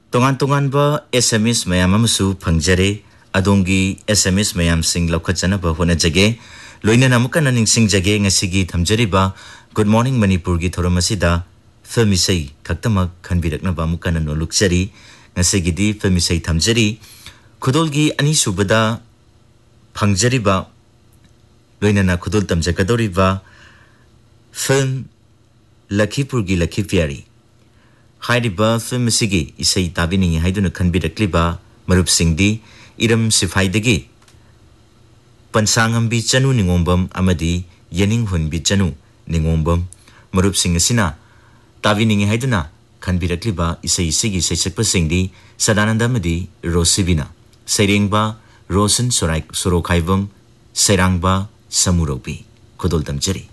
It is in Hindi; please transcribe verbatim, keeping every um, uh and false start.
तोंगान तोंगान बा एसएमएस मयाम अमसु फंगजरे अदोंगी एसएमएस मयाम सिंग लौखचना ब होनजगे लोइना नमुका ननिंग जगे ngasiगी थमजरिबा गुड मॉर्निंग मणिपुर की थोरमसिदा फिल्मिसई खक्तमक खनबिरकना बा मुका न नोलुक्चरी ngasiगी फिल्मिसई थमजरी खुदोलगी अनि सुबदा फंगजरिबा लोइना ना खुदोल तमजकदोरिबा फिल्म लखीपुर की लखी प्यारी हाइरिबा फिल्म सिगी इसई ताबिनी हाइदुना खनबिरकलिबा मरुप सिंगदी इरम सिफाइदगी पंसांगंबी चनु निंगोंबम अमदी यनिंग हुनबी चनु निंगोंबम मरुप सिंग सिना ताबिनी हाइदुना खनबिरकलिबा इसई सिगी सैसकप सिंगदी सदानंद अमदी रोसिबिना सैरेंगबा रोशन सोराइ सोरोखाइबम सैरांगबा समुरोबी खुदोल तमजरी